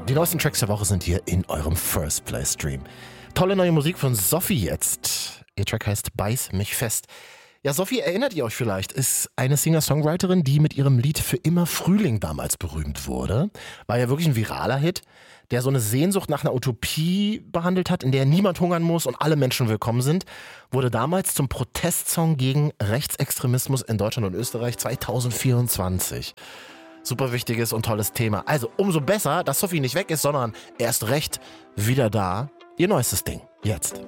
Die neuesten Tracks der Woche sind hier in eurem First Play Stream. Tolle neue Musik von Sophie jetzt. Ihr Track heißt Beiß mich fest. Ja, Sophie, erinnert ihr euch vielleicht, ist eine Singer-Songwriterin, die mit ihrem Lied Für immer Frühling damals berühmt wurde. War ja wirklich ein viraler Hit, der so eine Sehnsucht nach einer Utopie behandelt hat, in der niemand hungern muss und alle Menschen willkommen sind. Wurde damals zum Protestsong gegen Rechtsextremismus in Deutschland und Österreich 2024. Super wichtiges und tolles Thema. Also umso besser, dass Sophie nicht weg ist, sondern erst recht wieder da. Ihr neuestes Ding. Jetzt.